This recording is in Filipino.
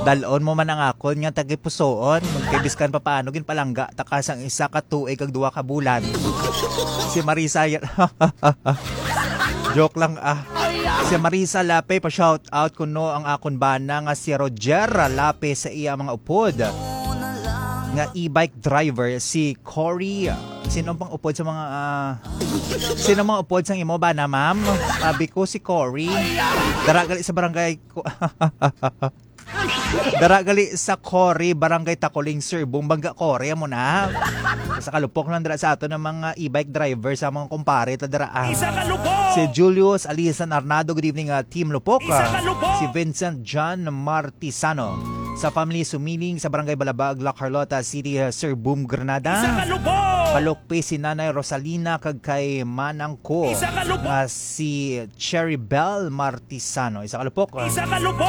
Dalon mo man ang akon nga tagipusoon. Magkibiskan pa paano gin palangga takasang isa ka tuig kag duwa ka bulan. Si Marisa joke lang Si Marisa Lape pa shout out kuno ang akon bana nga si Roger Lape sa iya mga upod. Nga e-bike driver si Cory. Sino pang upod sa mga sino mga upod sa imo ba na ma'am? Sabi ko si Cory. Daragali sa barangay ko. Daragali sa Cory, barangay Tacoling Sir. Bumbangga Cory mo na. Sa kalupok lang dara sa ato ng mga e-bike driver sa mga kumpare ta dara. Si Julius Alisan Arnado, good evening Team Lupok. Si Vincent John Martisano sa family Sumiling sa barangay Balabag, La Carlota City, Sir Boom Granada. Palokpe si Nanay Rosalina kag kay manang ko si Cherry Bell Martisano. Isa kalupok.